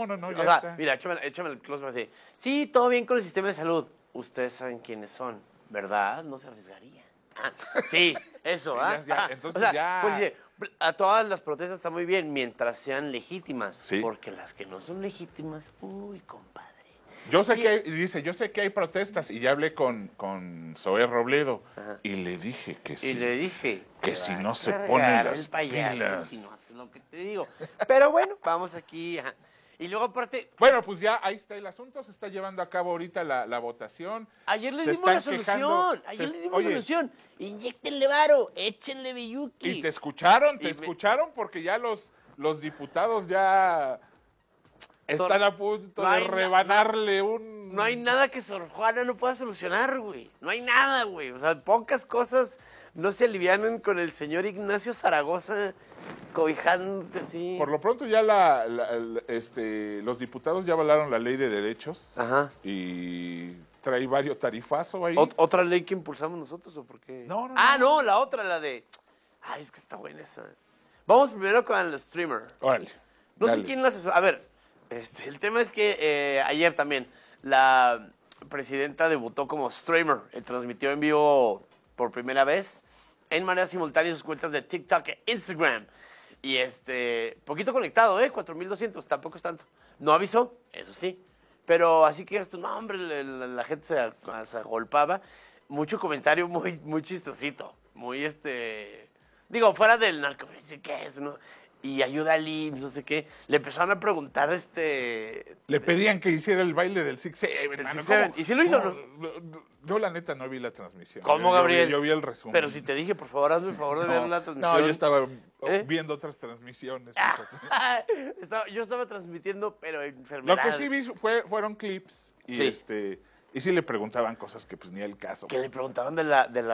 no, ya O sea, está. mira, échame el close así. Sí, todo bien con el sistema de salud. Ustedes saben quiénes son, ¿verdad? No se arriesgarían. Ah, sí, eso, Sí, ¿ah? entonces o sea, ya... pues dice, a todas las protestas están muy bien mientras sean legítimas. Sí. Porque las que no son legítimas, uy, compadre. Yo sé que yo sé que hay protestas y ya hablé con Zoé Robledo y le dije que sí. Y le dije que te si va no a se cargar ponen el las payaso pilas. si no haces lo que te digo. Pero bueno, vamos aquí. Ajá. Y luego aparte, Bueno, pues ya ahí está el asunto, se está llevando a cabo ahorita la votación. ayer les Se dimos la están quejando, solución. Ayer les dimos la solución. Inyéctenle varo, échenle biyuki. ¿Y te escucharon? ¿Te Y escucharon? Porque ya los diputados ya están a punto no de hay rebanarle un... No hay nada que Sor Juana no pueda solucionar, güey. No hay nada, güey. O sea, pocas cosas no se alivianan con el señor Ignacio Zaragoza cobijando así. Por lo pronto ya los diputados ya avalaron la ley de derechos. Ajá. Y trae varios tarifazo ahí. ¿Otra ley que impulsamos nosotros o por qué? No, no, la otra, la de... Ay, es que está buena esa. Vamos primero con el streamer. Órale. No dale. sé quién la asesora. A ver, el tema es que ayer también la presidenta debutó como streamer. Transmitió en vivo por primera vez en manera simultánea sus cuentas de TikTok e Instagram. Y poquito conectado, 4,200, tampoco es tanto. No avisó, eso sí. Pero así que no, hombre, la gente se agolpaba. Mucho comentario muy, muy chistosito. Muy digo, fuera del narco, ¿qué es? ¿No? Y ayuda al IMSS, no sé qué. Le empezaron a preguntar Le pedían que hiciera el baile del Six Seven, hermano. ¿Y si lo hizo o no? Yo la neta no vi la transmisión. ¿Cómo, Gabriel? Yo vi el resumen. Pero si te dije, por favor, hazme el favor de ver la transmisión. No, yo estaba viendo otras transmisiones. Yo estaba transmitiendo, pero Lo enfermedad. que sí vi fueron clips y Sí. y sí le preguntaban cosas que pues ni el caso. Que le preguntaban de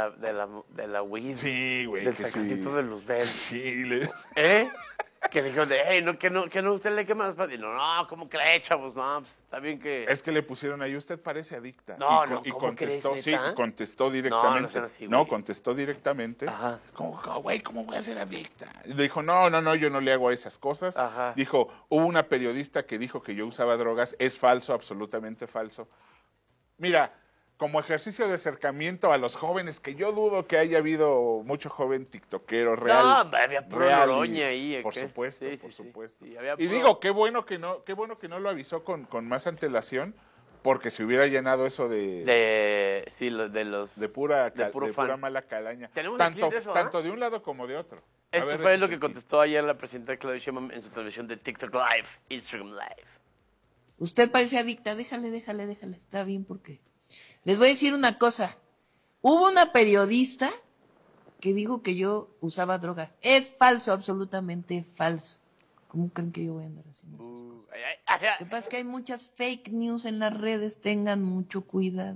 la weed. Sí, güey. Del que sacatito sí. de Luzbel. Sí, Que le dijeron que no, usted le quema más fácil. No, ¿cómo cree, chavos? No, pues está bien que... Es que le pusieron ahí, usted parece adicta. No, y ¿cómo contestó, crees, sí, neta? contestó directamente. No sean así, No, güey. contestó directamente. Ajá. Güey, ¿cómo voy a ser adicta? Y le dijo, no, yo no le hago esas cosas. Ajá. Dijo, hubo una periodista que dijo que yo usaba drogas. Es falso, absolutamente falso. Mira, como ejercicio de acercamiento a los jóvenes, que yo dudo que haya habido mucho joven tiktokero real. No, hombre, había puro noroña ahí. Por ¿qué? supuesto, Sí, por sí, supuesto. sí, había Y puro- digo, qué bueno que no lo avisó con más antelación, porque se hubiera llenado eso de pura mala calaña. ¿Tenemos el clip de eso, tanto de un lado como de otro. A Esto ver, fue lo que Ricky. contestó ayer la presidenta Claudia Sheinbaum en su transmisión de TikTok Live, Instagram Live. Usted parece adicta, déjale, está bien porque... Les voy a decir una cosa, hubo una periodista que dijo que yo usaba drogas. Es falso, absolutamente falso. ¿Cómo creen que yo voy a andar haciendo esas cosas? Lo que pasa es que hay muchas fake news en las redes, tengan mucho cuidado.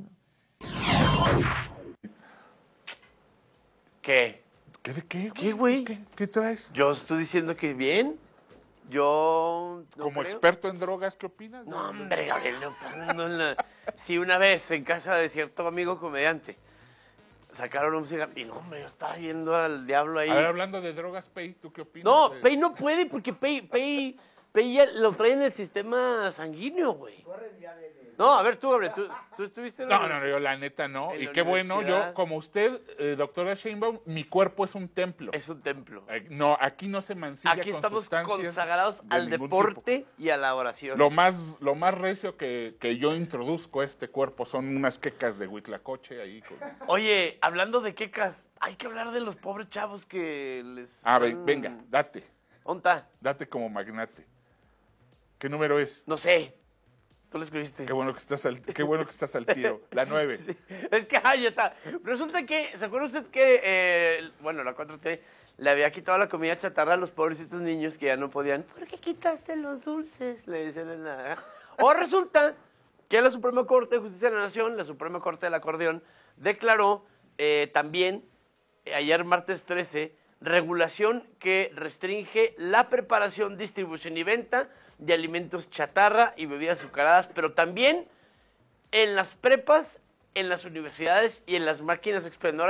¿Qué? ¿Qué, ¿Qué, güey? ¿Qué traes? Yo estoy diciendo que bien. Yo no Como creo. experto en drogas, ¿qué opinas? No, hombre, Gabriel, sí, una vez en casa de cierto amigo comediante sacaron un cigarro y no, hombre, yo estaba yendo al diablo ahí. A ver, hablando de drogas, Pei, ¿tú qué opinas? No, Pei no puede porque Pei ya lo trae en el sistema sanguíneo, güey. No, a ver, tú, Gabriel, tú estuviste en No, yo la neta no. en Y la qué bueno, universidad. yo, como usted, doctora Sheinbaum, mi cuerpo es un templo. Es un templo. No, aquí no se mancilla Aquí con estamos sustancias consagrados de al ningún deporte tipo. y a la oración. Lo más recio que yo introduzco a este cuerpo son unas quecas de huitlacoche ahí. Oye, hablando de quecas, hay que hablar de los pobres chavos que les... Venga, date. ¿Dónde está? Date como magnate. ¿Qué número es? No sé. Tú lo escribiste. Qué bueno que estás al tiro. La 9. Sí. Es que, ya está. Resulta que, ¿se acuerda usted que, la 4T le había quitado la comida chatarra a los pobrecitos niños que ya no podían? ¿Por qué quitaste los dulces? Le decían en la... O resulta que la Suprema Corte de Justicia de la Nación, la Suprema Corte del Acordeón, declaró también, ayer martes 13, regulación que restringe la preparación, distribución y venta de alimentos chatarra y bebidas azucaradas, pero también en las prepas, en las universidades y en las máquinas expendedoras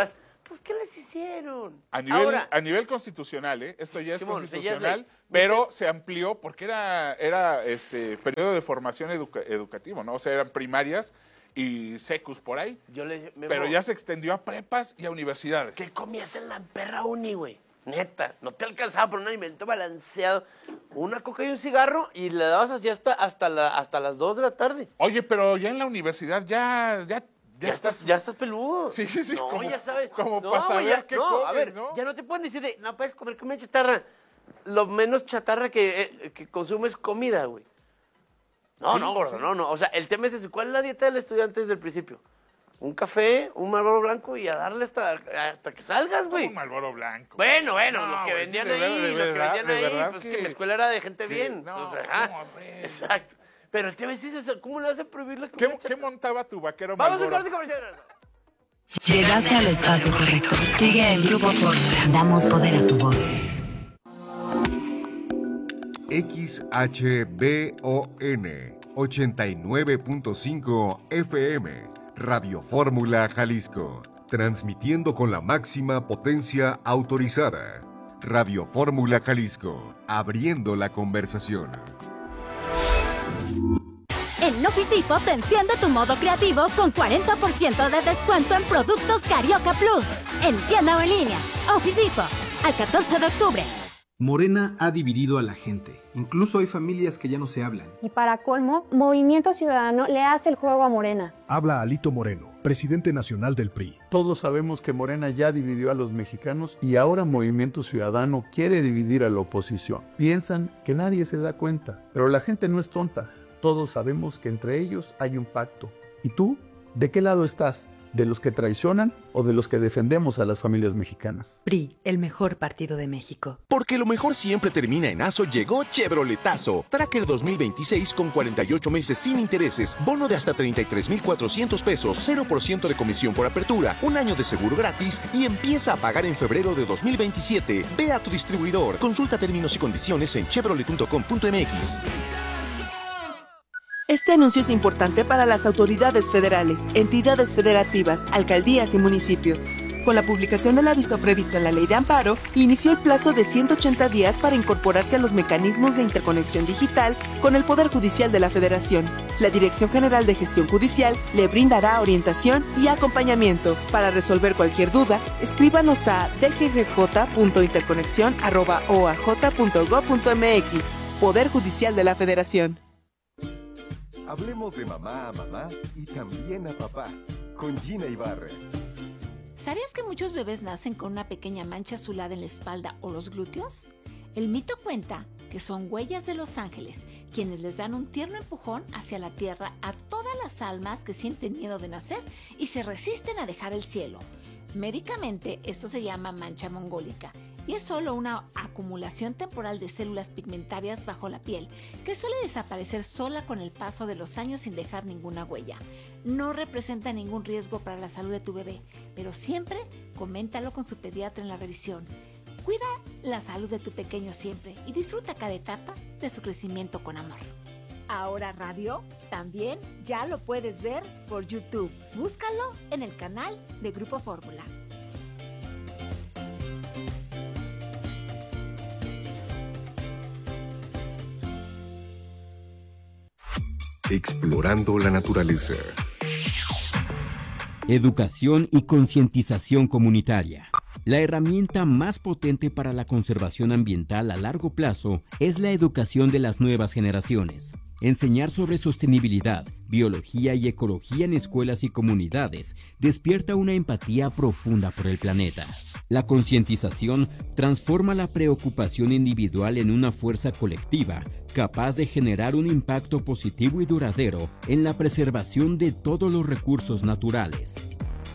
Pues, ¿qué les hicieron? A nivel, Ahora, a nivel constitucional, esto ya es Simón, constitucional, ya es ley. pero se amplió porque era periodo de formación educativo, ¿no? O sea, eran primarias y secus por ahí, pero ya se extendió a prepas y a universidades. ¿Qué comías en la perra uni, güey? Neta, no te alcanzaba por un alimento balanceado. Una coca y un cigarro y le dabas así hasta las 2 de la tarde. Oye, pero ya en la universidad ya estás peludo. Sí, No, como, ya sabes. como No, para saber güey, qué no, comes, a ver, ¿no? ya no te pueden decir de, no puedes comer comida chatarra. Lo menos chatarra que consumes es comida, güey. No, Sí, no, gordo, sí. no. O sea, el tema es ese. ¿Cuál es la dieta del estudiante desde el principio? Un café, un Marlboro blanco y a darle hasta que salgas, güey. Un Marlboro blanco. Bueno, No, lo que güey, vendían sí, de ahí, verdad pues que- que mi escuela era de gente bien. No, o sea, ¿cómo ves? exacto. Pero el tema es eso, o sea, ¿cómo le vas a prohibir la ¿Qué, comida qué chatarra? montaba tu vaquero Vamos a un Marlboro? corte comercial. Llegaste al espacio correcto. Sigue en Grupo Fórmula. Damos poder a tu voz. XHBON 89.5 FM, Radio Fórmula Jalisco, transmitiendo con la máxima potencia autorizada. Radio Fórmula Jalisco, abriendo la conversación. En Office te enciende tu modo creativo con 40% de descuento en productos Carioca Plus. En tienda o en línea. Office al 14 de octubre. Morena ha dividido a la gente. Incluso hay familias que ya no se hablan. Y para colmo, Movimiento Ciudadano le hace el juego a Morena. Habla Alito Moreno, presidente nacional del PRI. Todos sabemos que Morena ya dividió a los mexicanos y ahora Movimiento Ciudadano quiere dividir a la oposición. Piensan que nadie se da cuenta, pero la gente no es tonta. Todos sabemos que entre ellos hay un pacto. ¿Y tú? ¿De qué lado estás? ¿De los que traicionan o de los que defendemos a las familias mexicanas? PRI, el mejor partido de México. Porque lo mejor siempre termina en ASO, llegó Chevroletazo. Tracker 2026 con 48 meses sin intereses, bono de hasta 33,400 pesos, 0% de comisión por apertura, un año de seguro gratis y empieza a pagar en febrero de 2027. Ve a tu distribuidor. Consulta términos y condiciones en chevrolet.com.mx. Este anuncio es importante para las autoridades federales, entidades federativas, alcaldías y municipios. Con la publicación del aviso previsto en la Ley de Amparo, inició el plazo de 180 días para incorporarse a los mecanismos de interconexión digital con el Poder Judicial de la Federación. La Dirección General de Gestión Judicial le brindará orientación y acompañamiento. Para resolver cualquier duda, escríbanos a dggj.interconexión@oaj.gov.mx. Poder Judicial de la Federación. Hablemos de mamá a mamá y también a papá, con Gina Ibarra. ¿Sabías que muchos bebés nacen con una pequeña mancha azulada en la espalda o los glúteos? El mito cuenta que son huellas de los ángeles, quienes les dan un tierno empujón hacia la tierra a todas las almas que sienten miedo de nacer y se resisten a dejar el cielo. Médicamente, esto se llama mancha mongólica y es solo una acumulación temporal de células pigmentarias bajo la piel que suele desaparecer sola con el paso de los años sin dejar ninguna huella. No representa ningún riesgo para la salud de tu bebé, pero siempre coméntalo con su pediatra en la revisión. Cuida la salud de tu pequeño siempre y disfruta cada etapa de su crecimiento con amor. Ahora Radio también ya lo puedes ver por YouTube. Búscalo en el canal de Grupo Fórmula. Explorando la naturaleza. Educación y concientización comunitaria. La herramienta más potente para la conservación ambiental a largo plazo es la educación de las nuevas generaciones. Enseñar sobre sostenibilidad, biología y ecología en escuelas y comunidades despierta una empatía profunda por el planeta. La concientización transforma la preocupación individual en una fuerza colectiva capaz de generar un impacto positivo y duradero en la preservación de todos los recursos naturales.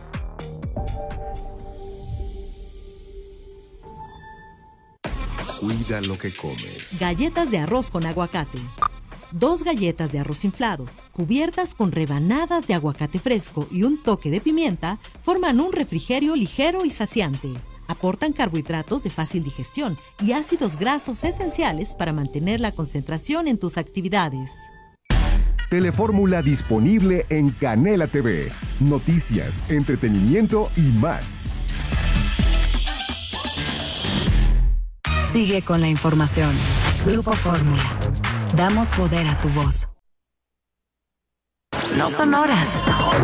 Cuida lo que comes. Galletas de arroz con aguacate. 2 galletas de arroz inflado, cubiertas con rebanadas de aguacate fresco y un toque de pimienta, forman un refrigerio ligero y saciante. Aportan carbohidratos de fácil digestión y ácidos grasos esenciales para mantener la concentración en tus actividades. Telefórmula disponible en Canela TV. Noticias, entretenimiento y más. Sigue con la información. Grupo Fórmula. Damos poder a tu voz. No son horas.